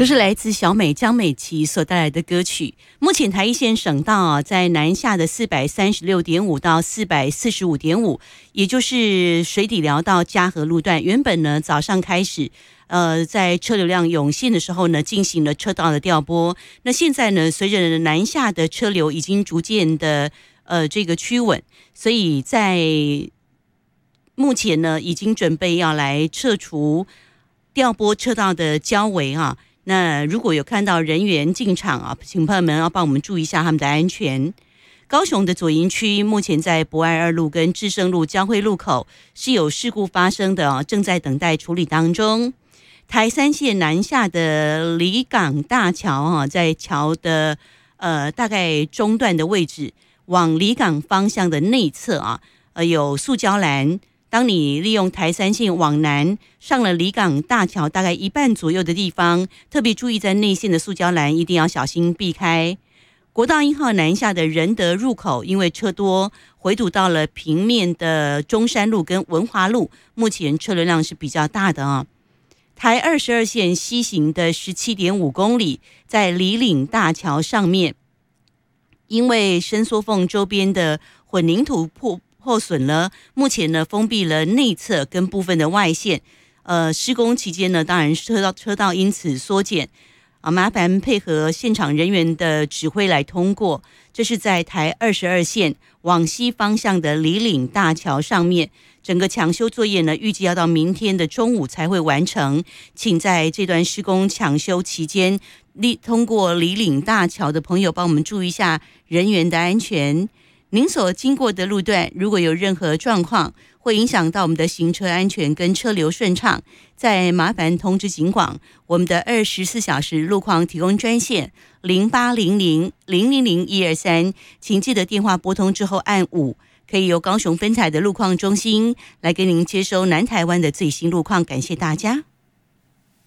这是来自小美江美琪所带来的歌曲。目前台一线省道在南下的 436.5 到 445.5， 也就是水底寮到嘉禾路段，原本呢早上开始在车流量涌现的时候呢，进行了车道的调拨。那现在呢，随着南下的车流已经逐渐的这个趋稳，所以在目前呢，已经准备要来撤除调拨车道的交围啊。那如果有看到人员进场啊，请朋友们要帮我们注意一下他们的安全。高雄的左营区目前在博爱2路跟智胜路交汇路口是有事故发生的啊，正在等待处理当中。台3线南下的离港大桥啊，在桥的大概中段的位置，往离港方向的内侧啊，有塑胶栏。当你利用台3线往南上了离港大桥大概一半左右的地方，特别注意在内线的塑胶栏一定要小心避开。国道1号南下的仁德入口，因为车多回堵到了平面的中山路跟文华路，目前车流量是比较大的啊。台22线西行的 17.5 公里，在里岭大桥上面，因为伸缩缝周边的混凝土破损了，目前呢封闭了内侧跟部分的外线，施工期间呢，当然车道因此缩减啊，麻烦配合现场人员的指挥来通过。这是在台22线往西方向的里岭大桥上面，整个抢修作业呢，预计要到明天的中午才会完成，请在这段施工抢修期间，通过里岭大桥的朋友帮我们注意一下人员的安全。您所经过的路段，如果有任何状况，会影响到我们的行车安全跟车流顺畅，再麻烦通知警广，我们的24小时路况提供专线0800-000-123，请记得电话拨通之后按5，可以由高雄分采的路况中心来给您接收南台湾的最新路况。感谢大家。